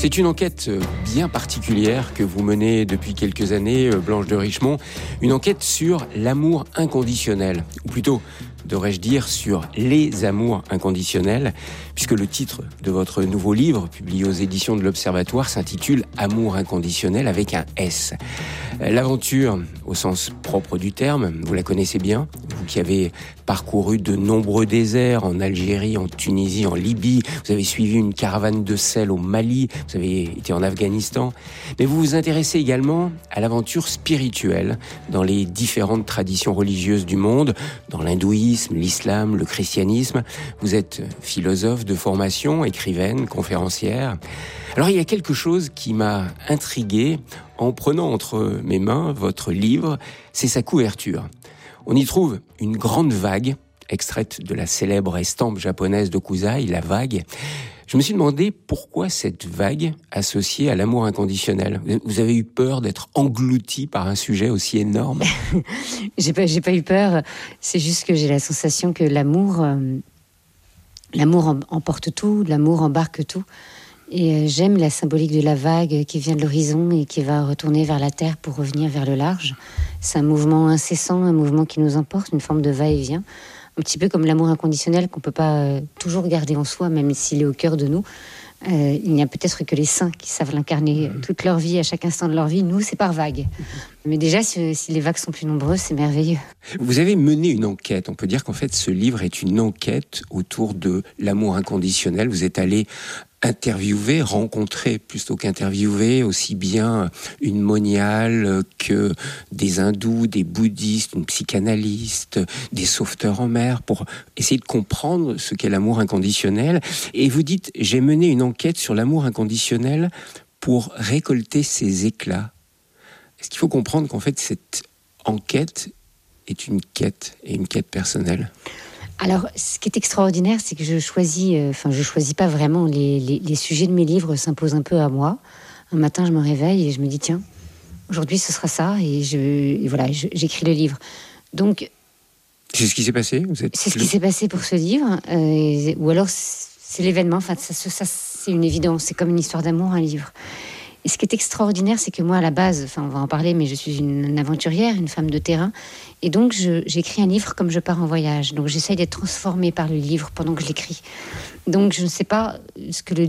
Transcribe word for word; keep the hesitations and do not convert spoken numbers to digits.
C'est une enquête bien particulière que vous menez depuis quelques années, Blanche de Richemont. Une enquête sur l'amour inconditionnel, ou plutôt, devrais-je dire, sur les amours inconditionnels, puisque le titre de votre nouveau livre, publié aux éditions de l'Observatoire, s'intitule « Amour inconditionnel » avec un S. L'aventure, au sens propre du terme, vous la connaissez bien, vous qui avez parcouru de nombreux déserts en Algérie, en Tunisie, en Libye, vous avez suivi une caravane de sel au Mali, vous avez été en Afghanistan, mais vous vous intéressez également à l'aventure spirituelle dans les différentes traditions religieuses du monde, dans l'hindouisme, l'islam, le christianisme. Vous êtes philosophe de formation, écrivaine, conférencière. Alors il y a quelque chose qui m'a intrigué en prenant entre mes mains votre livre, c'est sa couverture. On y trouve une grande vague, extraite de la célèbre estampe japonaise d'Okuzai, la vague. Je me suis demandé pourquoi cette vague associée à l'amour inconditionnel. Vous avez eu peur d'être englouti par un sujet aussi énorme? j'ai pas, j'ai pas eu peur. C'est juste que j'ai la sensation que l'amour, euh, l'amour emporte tout, l'amour embarque tout. Et j'aime la symbolique de la vague qui vient de l'horizon et qui va retourner vers la terre pour revenir vers le large. C'est un mouvement incessant, un mouvement qui nous emporte, une forme de va-et-vient. Un petit peu comme l'amour inconditionnel qu'on ne peut pas toujours garder en soi, même s'il est au cœur de nous. Euh, il n'y a peut-être que les saints qui savent l'incarner toute leur vie, à chaque instant de leur vie. Nous, c'est par vague. Mais déjà, si, si les vagues sont plus nombreuses, c'est merveilleux. Vous avez mené une enquête. On peut dire qu'en fait, ce livre est une enquête autour de l'amour inconditionnel. Vous êtes allé interviewer, rencontrer plutôt qu'interviewer, aussi bien une moniale que des hindous, des bouddhistes, une psychanalyste, des sauveteurs en mer, pour essayer de comprendre ce qu'est l'amour inconditionnel. Et vous dites, j'ai mené une enquête sur l'amour inconditionnel pour récolter ses éclats. Est-ce qu'il faut comprendre qu'en fait, cette enquête est une quête, et une quête personnelle ? Alors, ce qui est extraordinaire, c'est que je choisis, euh, enfin, je choisis pas vraiment les, les, les sujets de mes livres s'imposent un peu à moi. Un matin, je me réveille et je me dis tiens, aujourd'hui, ce sera ça, et je, et voilà, je, j'écris le livre. Donc, c'est ce qui s'est passé. Vous êtes c'est ce le... qui s'est passé pour ce livre, euh, ou alors c'est l'événement. Enfin, ça, ça, c'est une évidence. C'est comme une histoire d'amour, un livre. Et ce qui est extraordinaire, c'est que moi, à la base, enfin, on va en parler, mais je suis une, une aventurière, une femme de terrain. Et donc, je, j'écris un livre comme je pars en voyage. Donc, j'essaye d'être transformée par le livre pendant que je l'écris. Donc, je ne sais pas ce que le